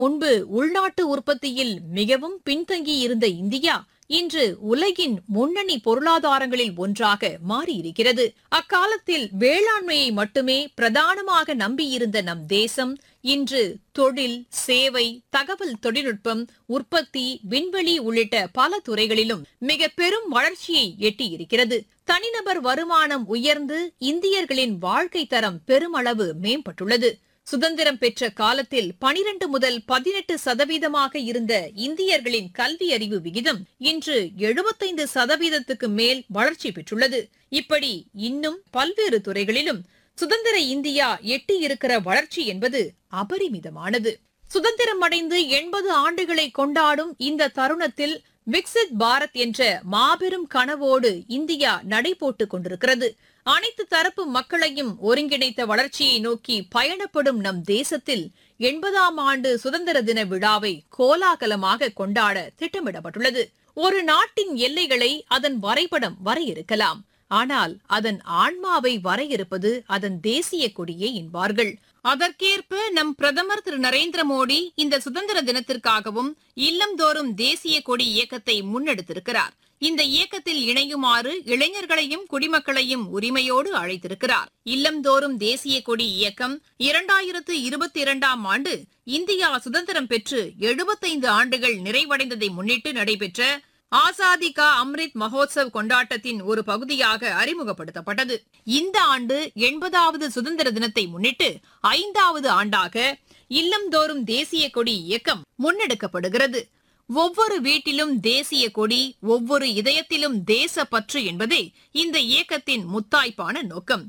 முன்பு உள்நாட்டு உற்பத்தியில் மிகவும் பின்தங்கியிருந்த இந்தியா இன்று உலகின் முன்னணி பொருளாதாரங்களில் ஒன்றாக மாறியிருக்கிறது. அக்காலத்தில் வேளாண்மையை மட்டுமே பிரதானமாக நம்பியிருந்த நம் தேசம் இன்று தொழில், சேவை, தகவல் தொழில்நுட்பம், உற்பத்தி, விண்வெளி உள்ளிட்ட பல துறைகளிலும் மிக பெரும் வளர்ச்சியை எட்டியிருக்கிறது. தனிநபர் வருமானம் உயர்ந்து இந்தியர்களின் வாழ்க்கை தரம் பெருமளவு மேம்பட்டுள்ளது. சுதந்திரம் பெற்ற காலத்தில் 12 முதல் 18% இருந்த இந்தியர்களின் கல்வி அறிவு விகிதம் இன்று 75% மேல் வளர்ச்சி பெற்றுள்ளது. இப்படி இன்னும் பல்வேறு துறைகளிலும் சுதந்திர இந்தியா எட்டியிருக்கிற வளர்ச்சி என்பது அபரிமிதமானது. சுதந்திரம் அடைந்து 80 ஆண்டுகளை கொண்டாடும் இந்த தருணத்தில் விக்சித் பாரத் என்ற மாபெரும் கனவோடு இந்தியா நடைபோட்டுக் கொண்டிருக்கிறது. அனைத்து தரப்பு மக்களையும் ஒருங்கிணைத்த வளர்ச்சியை நோக்கி பயணப்படும் நம் தேசத்தில் 80ஆம் ஆண்டு சுதந்திர தின விழாவை கோலாகலமாக கொண்டாட திட்டமிடப்பட்டுள்ளது. ஒரு நாட்டின் எல்லைகளை அதன் வரைபடம் வரையறுக்கலாம். ஆனால் அதன் ஆன்மாவை வரையறுப்பது அதன் தேசிய கொடியே என்பார்கள். அதற்கேற்ப நம் பிரதமர் திரு நரேந்திர மோடி இந்த சுதந்திர தினத்திற்காகவும் இல்லந்தோறும் தேசிய கொடி இயக்கத்தை முன்னெடுத்திருக்கிறார். இந்த இயக்கத்தில் இணையுமாறு இளைஞர்களையும் குடிமக்களையும் உரிமையோடு அழைத்திருக்கிறார். இல்லந்தோறும் தேசிய கொடி இயக்கம் 2022ஆம் ஆண்டு இந்தியா சுதந்திரம் பெற்று 75 ஆண்டுகள் நிறைவடைந்ததை முன்னிட்டு நடைபெற்ற ஆசாதி கா அம்ரித் மகோத்சவ் கொண்டாட்டத்தின் ஒரு பகுதியாக அறிமுகப்படுத்தப்பட்டது. இந்த ஆண்டு 80வது சுதந்திர தினத்தை முன்னிட்டு 5வது ஆண்டாக இல்லந்தோறும் தேசிய கொடி இயக்கம் முன்னெடுக்கப்படுகிறது. ஒவ்வொரு வீட்டிலும் தேசிய கொடி, ஒவ்வொரு இதயத்திலும் தேசப்பற்று என்பதே இந்த இயக்கத்தின் முத்தாய்ப்பான நோக்கம்.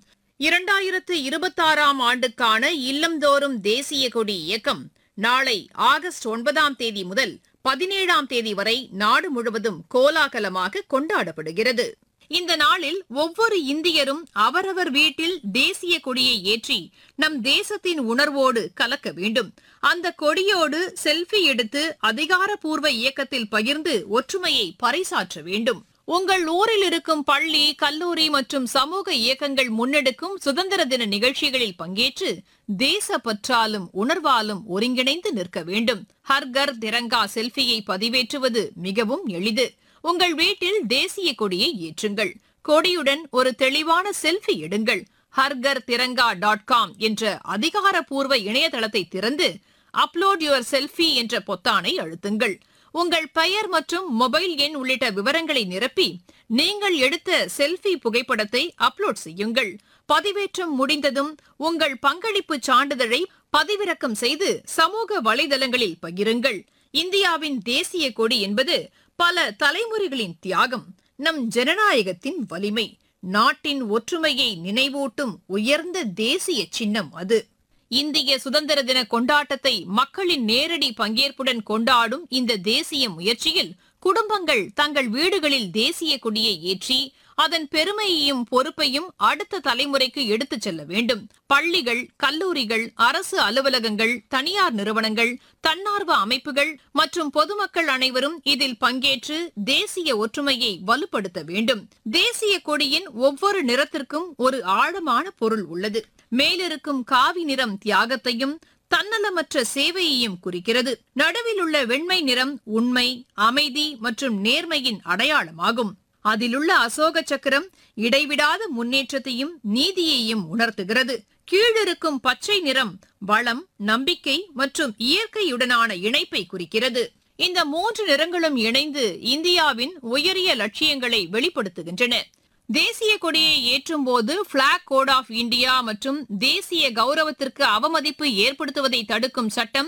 2026ஆம் ஆண்டுக்கான இல்லந்தோறும் தேசிய கொடி இயக்கம் நாளை ஆகஸ்ட் 9ஆம் தேதி முதல் 17ஆம் தேதி வரை நாடு முழுவதும் கோலாகலமாக கொண்டாடப்படுகிறது. இந்த நாளில் ஒவ்வொரு இந்தியரும் அவரவர் வீட்டில் தேசிய கொடியை ஏற்றி நம் தேசத்தின் உணர்வோடு கலக்க வேண்டும். அந்த கொடியோடு செல்ஃபி எடுத்து அதிகாரப்பூர்வ இயக்கத்தில் பகிர்ந்து ஒற்றுமையை பறைசாற்ற வேண்டும். உங்கள் ஊரில் இருக்கும் பள்ளி, கல்லூரி மற்றும் சமூக இயக்கங்கள் முன்னெடுக்கும் சுதந்திர தின நிகழ்ச்சிகளில் பங்கேற்று தேசப்பற்றாலும் உணர்வாலும் ஒருங்கிணைந்து நிற்க வேண்டும். ஹர்கர் திரங்கா செல்ஃபியை பதிவேற்றுவது மிகவும் எளிது. உங்கள் வீட்டில் தேசிய கொடியை ஏற்றுங்கள். கொடியுடன் ஒரு தெளிவான செல்ஃபி எடுங்கள். hargartiranga.com என்ற அதிகாரப்பூர்வ இணையதளத்தை திறந்து அப்லோட் யுவர் செல்ஃபி என்ற பொத்தானை அழுத்துங்கள். உங்கள் பெயர் மற்றும் மொபைல் எண் உள்ளிட்ட விவரங்களை நிரப்பி நீங்கள் எடுத்த செல்ஃபி புகைப்படத்தை அப்லோட் செய்யுங்கள். பதிவேற்றம் முடிந்ததும் உங்கள் பங்களிப்பு சான்றிதழை பதிவிறக்கம் செய்து சமூக வலைதளங்களில் பகிருங்கள். இந்தியாவின் தேசிய கொடி என்பது பல தலைமுறைகளின் தியாகம், நம் ஜனநாயகத்தின் வலிமை, நாட்டின் ஒற்றுமையை நினைவூட்டும் உயர்ந்த தேசிய சின்னம் அது. இந்திய சுதந்திர தின கொண்டாட்டத்தை மக்களின் நேரடி பங்கேற்புடன் கொண்டாடும் இந்த தேசிய முயற்சியில் குடும்பங்கள் தங்கள் வீடுகளில் தேசிய கொடியை ஏற்றி அதன் பெருமையையும் பொறுப்பையும் அடுத்த தலைமுறைக்கு எடுத்துச் செல்ல வேண்டும். பள்ளிகள், கல்லூரிகள், அரசு அலுவலகங்கள், தனியார் நிறுவனங்கள், தன்னார்வ அமைப்புகள் மற்றும் பொதுமக்கள் அனைவரும் இதில் பங்கேற்று தேசிய ஒற்றுமையை வலுப்படுத்த வேண்டும். தேசிய கொடியின் ஒவ்வொரு நிறத்திற்கும் ஒரு ஆழமான பொருள் உள்ளது. மேலிருக்கும் காவி நிறம் தியாகத்தையும் தன்னலமற்ற சேவையையும் குறிக்கிறது. நடுவில் உள்ள வெண்மை நிறம் உண்மை, அமைதி மற்றும் நேர்மையின் அடையாளமாகும். அதிலுள்ள அசோக சக்கரம் இடைவிடாத முன்னேற்றத்தையும் நீதியையும் உணர்த்துகிறது. கீழிருக்கும் பச்சை நிறம் வளம், நம்பிக்கை மற்றும் இயற்கையுடனான இணைப்பை குறிக்கிறது. இந்த 3 நிறங்களும் இணைந்து இந்தியாவின் உயரிய லட்சியங்களை வெளிப்படுத்துகின்றன. தேசிய கொடியை ஏற்றும் போது பிளாக் கோட் ஆஃப் இந்தியா மற்றும் தேசிய கௌரவத்திற்கு அவமதிப்பு ஏற்படுத்துவதை தடுக்கும் சட்டம்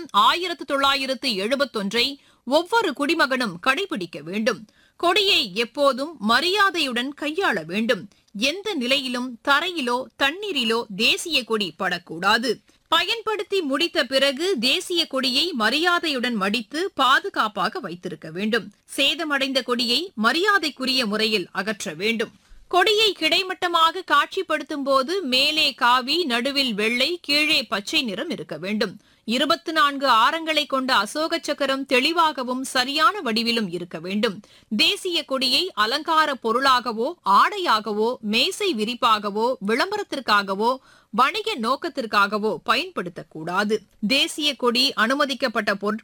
1971 ஒவ்வொரு குடிமகனும் கடைபிடிக்க வேண்டும். கொடியை எப்போதும் மரியாதையுடன் கையாள வேண்டும். எந்த நிலையிலும் தரையிலோ தண்ணீரிலோ தேசிய கொடி படக்கூடாது. பயன்படுத்தி முடித்த பிறகு தேசிய கொடியை மரியாதையுடன் மடித்து பாதுகாப்பாக வைத்திருக்க வேண்டும். சேதமடைந்த கொடியை மரியாதைக்குரிய முறையில் அகற்ற வேண்டும். கொடியை கிடைமட்டமாக காட்சிப்படுத்தும் போது மேலே காவி, நடுவில் வெள்ளை, கீழே பச்சை நிறம் இருக்க வேண்டும். 24 ஆரங்களை கொண்ட அசோக சக்கரம் தெளிவாகவும் சரியான வடிவிலும் இருக்க வேண்டும். தேசிய கொடியை அலங்கார பொருளாகவோ ஆடையாகவோ மேசை விரிப்பாகவோ விளம்பரத்திற்காகவோ வணிக நோக்கத்திற்காகவோ பயன்படுத்தக்கூடாது. தேசிய கொடி அனுமதிக்கப்பட்ட